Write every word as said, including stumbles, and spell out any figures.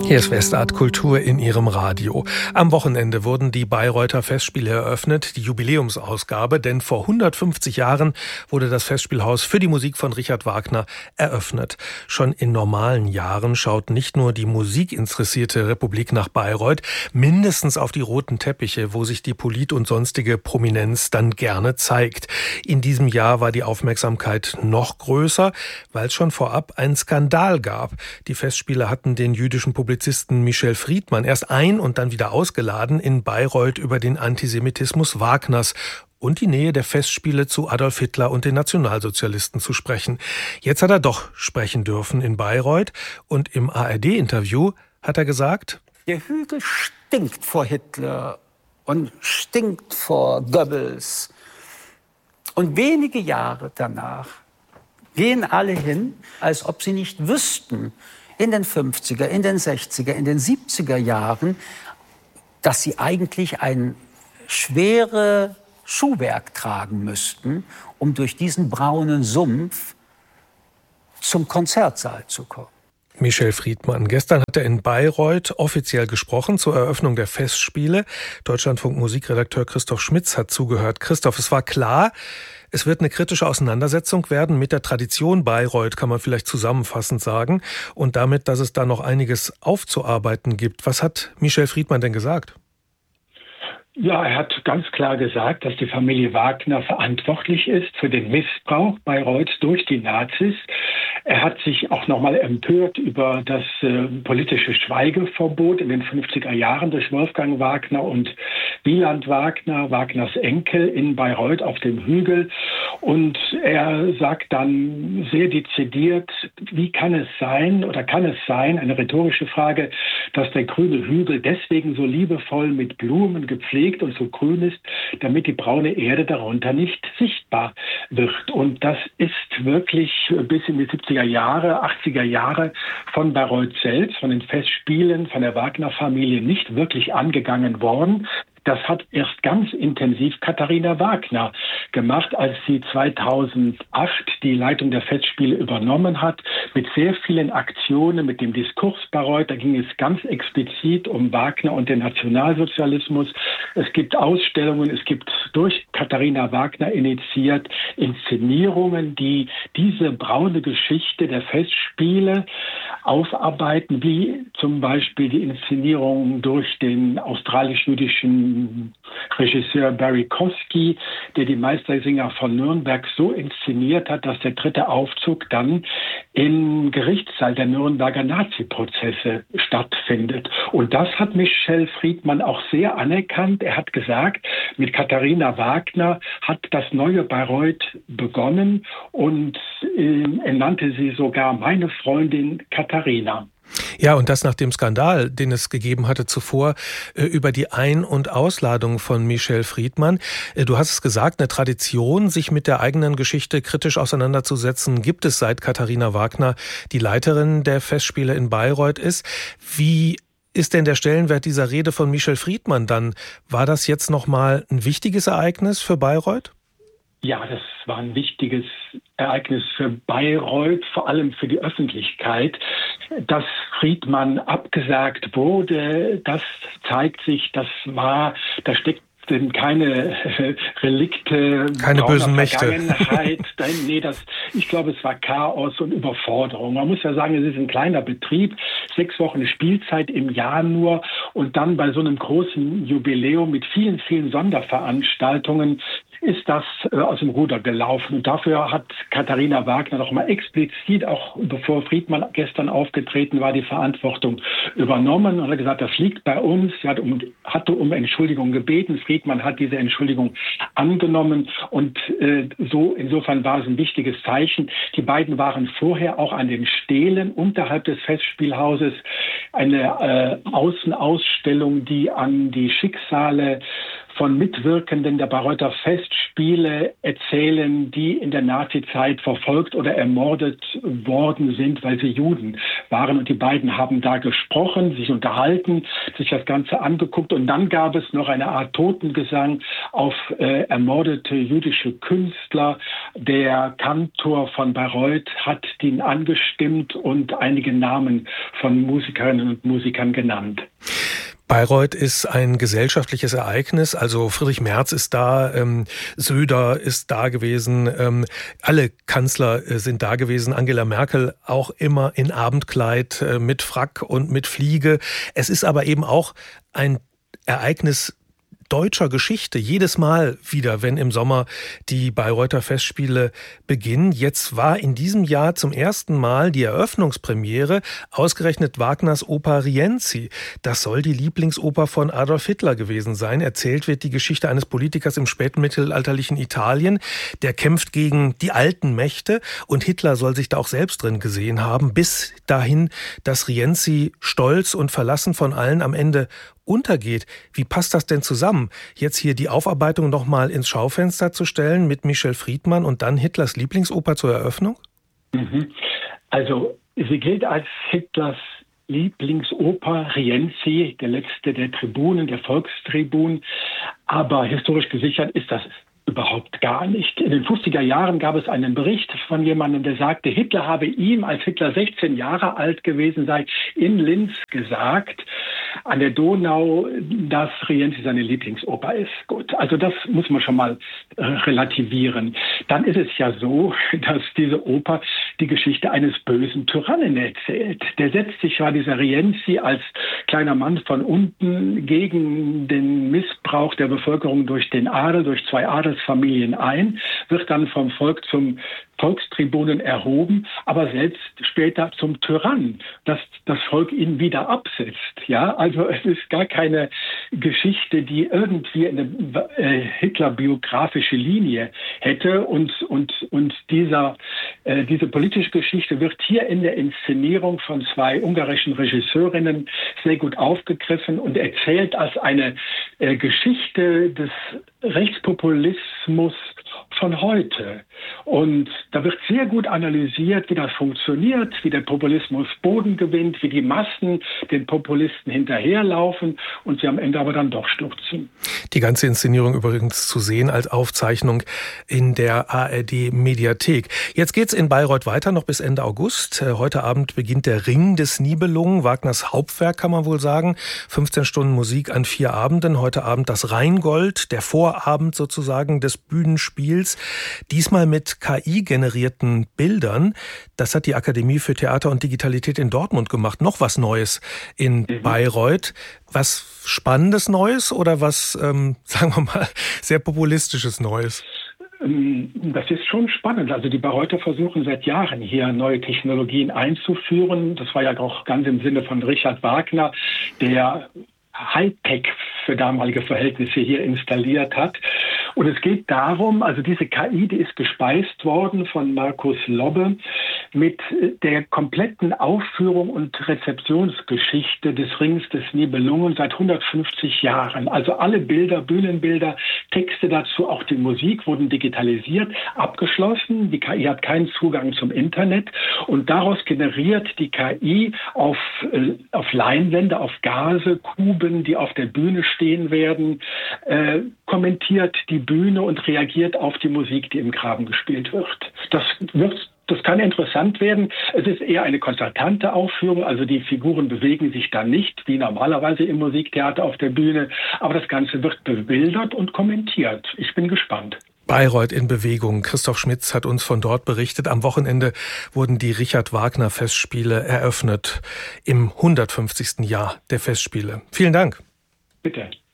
Hier ist Westart Kultur in Ihrem Radio. Am Wochenende wurden die Bayreuther Festspiele eröffnet, die Jubiläumsausgabe, denn vor hundertfünfzig Jahren wurde das Festspielhaus für die Musik von Richard Wagner eröffnet. Schon in normalen Jahren schaut nicht nur die musikinteressierte Republik nach Bayreuth, mindestens auf die roten Teppiche, wo sich die Polit- und sonstige Prominenz dann gerne zeigt. In diesem Jahr war die Aufmerksamkeit noch größer, weil es schon vorab einen Skandal gab. Die Festspiele hatten den jüdischen Publizisten Michel Friedmann erst ein- und dann wieder ausgeladen, in Bayreuth über den Antisemitismus Wagners und die Nähe der Festspiele zu Adolf Hitler und den Nationalsozialisten zu sprechen. Jetzt hat er doch sprechen dürfen in Bayreuth und im A R D-Interview hat er gesagt: Der Hügel stinkt vor Hitler und stinkt vor Goebbels. Und wenige Jahre danach gehen alle hin, als ob sie nicht wüssten, in den fünfziger, in den sechziger, in den siebziger Jahren, dass sie eigentlich ein schwere Schuhwerk tragen müssten, um durch diesen braunen Sumpf zum Konzertsaal zu kommen. Michel Friedmann. Gestern hat er in Bayreuth offiziell gesprochen zur Eröffnung der Festspiele. Deutschlandfunk-Musikredakteur Christoph Schmitz hat zugehört. Christoph, es war klar, es wird eine kritische Auseinandersetzung werden mit der Tradition Bayreuth, kann man vielleicht zusammenfassend sagen, und damit, dass es da noch einiges aufzuarbeiten gibt. Was hat Michel Friedmann denn gesagt? Ja, er hat ganz klar gesagt, dass die Familie Wagner verantwortlich ist für den Missbrauch Bayreuths durch die Nazis. Er hat sich auch nochmal empört über das äh, politische Schweigeverbot in den fünfziger Jahren durch Wolfgang Wagner und Wieland Wagner, Wagners Enkel, in Bayreuth auf dem Hügel. Und er sagt dann sehr dezidiert, wie kann es sein, oder kann es sein, eine rhetorische Frage, dass der grüne Hügel deswegen so liebevoll mit Blumen gepflegt und so grün ist, damit die braune Erde darunter nicht sichtbar wird. Und das ist wirklich bis in die siebziger Jahre, achtziger Jahre von Bayreuth selbst, von den Festspielen, von der Wagner-Familie nicht wirklich angegangen worden. Das hat erst ganz intensiv Katharina Wagner gemacht, als sie zweitausendacht die Leitung der Festspiele übernommen hat, mit sehr vielen Aktionen, mit dem Diskurs Bayreuth. Da ging es ganz explizit um Wagner und den Nationalsozialismus. Es gibt Ausstellungen, es gibt durch Katharina Wagner initiiert Inszenierungen, die diese braune Geschichte der Festspiele aufarbeiten, wie zum Beispiel die Inszenierung durch den australisch-jüdischen Regisseur Barry Kosky, der die Meistersinger von Nürnberg so inszeniert hat, dass der dritte Aufzug dann im Gerichtssaal der Nürnberger Nazi-Prozesse stattfindet. Und das hat Michel Friedmann auch sehr anerkannt. Er hat gesagt, mit Katharina Wagner hat das neue Bayreuth begonnen und äh, er nannte sie sogar meine Freundin Katharina. Ja, und das nach dem Skandal, den es gegeben hatte zuvor, äh, über die Ein- und Ausladung von Michel Friedmann. Äh, du hast es gesagt, eine Tradition, sich mit der eigenen Geschichte kritisch auseinanderzusetzen, gibt es, seit Katharina Wagner die Leiterin der Festspiele in Bayreuth ist. Wie ist denn der Stellenwert dieser Rede von Michel Friedmann dann? War das jetzt nochmal ein wichtiges Ereignis für Bayreuth? Ja, das war ein wichtiges Ereignis für Bayreuth, vor allem für die Öffentlichkeit. Dass Friedmann abgesagt wurde, das zeigt sich, das war, da steckt denn keine äh, Relikte, keine bösen Mächte. Vergangenheit. nee, das, ich glaube, es war Chaos und Überforderung. Man muss ja sagen, es ist ein kleiner Betrieb, sechs Wochen Spielzeit im Jahr nur und dann bei so einem großen Jubiläum mit vielen, vielen Sonderveranstaltungen ist das äh, aus dem Ruder gelaufen. Und dafür hat Katharina Wagner noch mal explizit, auch bevor Friedmann gestern aufgetreten war, die Verantwortung übernommen und hat gesagt, das liegt bei uns. Sie hat um, hatte um Entschuldigung gebeten. Friedmann hat diese Entschuldigung angenommen. Und äh, so insofern war es ein wichtiges Zeichen. Die beiden waren vorher auch an den Stelen unterhalb des Festspielhauses, eine äh, Außenausstellung, die an die Schicksale von Mitwirkenden der Bayreuther Festspiele erzählen, die in der Nazizeit verfolgt oder ermordet worden sind, weil sie Juden waren. Und die beiden haben da gesprochen, sich unterhalten, sich das Ganze angeguckt. Und dann gab es noch eine Art Totengesang auf äh, ermordete jüdische Künstler. Der Kantor von Bayreuth hat den angestimmt und einige Namen von Musikerinnen und Musikern genannt. Bayreuth ist ein gesellschaftliches Ereignis, also Friedrich Merz ist da, ähm, Söder ist da gewesen, ähm, alle Kanzler äh, sind da gewesen, Angela Merkel auch immer in Abendkleid äh, mit Frack und mit Fliege. Es ist aber eben auch ein Ereignis deutscher Geschichte. Jedes Mal wieder, wenn im Sommer die Bayreuther Festspiele beginnen. Jetzt war in diesem Jahr zum ersten Mal die Eröffnungspremiere ausgerechnet Wagners Oper Rienzi. Das soll die Lieblingsoper von Adolf Hitler gewesen sein. Erzählt wird die Geschichte eines Politikers im spätmittelalterlichen Italien. Der kämpft gegen die alten Mächte und Hitler soll sich da auch selbst drin gesehen haben, bis dahin, dass Rienzi stolz und verlassen von allen am Ende untergeht. Wie passt das denn zusammen? Jetzt hier die Aufarbeitung noch mal ins Schaufenster zu stellen mit Michel Friedmann und dann Hitlers Lieblingsoper zur Eröffnung? Mhm. Also sie gilt als Hitlers Lieblingsoper, Rienzi, der letzte der Tribunen, der Volkstribun. Aber historisch gesichert ist das überhaupt gar nicht. In den fünfziger Jahren gab es einen Bericht von jemandem, der sagte, Hitler habe ihm, als Hitler sechzehn Jahre alt gewesen sei, in Linz gesagt, an der Donau, dass Rienzi seine Lieblingsoper ist. Gut, also das muss man schon mal äh, relativieren. Dann ist es ja so, dass diese Oper die Geschichte eines bösen Tyrannen erzählt. Der setzt sich ja, dieser Rienzi, als kleiner Mann von unten gegen den Missbrauch der Bevölkerung durch den Adel, durch zwei Adelsfamilien ein, wird dann vom Volk zum Volkstribunen erhoben, aber selbst später zum Tyrann, dass das Volk ihn wieder absetzt. Ja, also es ist gar keine Geschichte, die irgendwie eine äh, Hitler-biografische Linie hätte und und und dieser äh, diese politische Geschichte wird hier in der Inszenierung von zwei ungarischen Regisseurinnen sehr gut aufgegriffen und erzählt als eine äh, Geschichte des Rechtspopulismus von heute. Und da wird sehr gut analysiert, wie das funktioniert, wie der Populismus Boden gewinnt, wie die Massen den Populisten hinterherlaufen und sie am Ende aber dann doch stürzen. Die ganze Inszenierung übrigens zu sehen als Aufzeichnung in der A R D-Mediathek. Jetzt geht's in Bayreuth weiter, noch bis Ende August. Heute Abend beginnt der Ring des Nibelungen, Wagners Hauptwerk, kann man wohl sagen. fünfzehn Stunden Musik an vier Abenden. Heute Abend das Rheingold, der Vorabend sozusagen des Bühnenspiels. Diesmal mit K I-generierten Bildern. Das hat die Akademie für Theater und Digitalität in Dortmund gemacht. Noch was Neues in mhm. Bayreuth. Was Spannendes Neues oder was, ähm, sagen wir mal, sehr Populistisches Neues? Das ist schon spannend. Also die Bayreuther versuchen seit Jahren hier neue Technologien einzuführen. Das war ja auch ganz im Sinne von Richard Wagner, der Hightech für damalige Verhältnisse hier installiert hat. Und es geht darum, also diese K I, die ist gespeist worden von Markus Lobbe mit der kompletten Aufführung und Rezeptionsgeschichte des Rings des Nibelungen seit hundertfünfzig Jahren. Also alle Bilder, Bühnenbilder, Texte dazu, auch die Musik wurden digitalisiert, abgeschlossen. Die K I hat keinen Zugang zum Internet und daraus generiert die K I auf, äh, auf Leinwände, auf Gase, Kuben, die auf der Bühne stehen werden, äh, kommentiert die Bühne und reagiert auf die Musik, die im Graben gespielt wird. Das wird Das kann interessant werden. Es ist eher eine konzertante Aufführung, also die Figuren bewegen sich dann nicht, wie normalerweise im Musiktheater auf der Bühne, aber das Ganze wird bebildert und kommentiert. Ich bin gespannt. Bayreuth in Bewegung. Christoph Schmitz hat uns von dort berichtet. Am Wochenende wurden die Richard Wagner Festspiele eröffnet im hundertfünfzigsten Jahr der Festspiele. Vielen Dank. Bitte.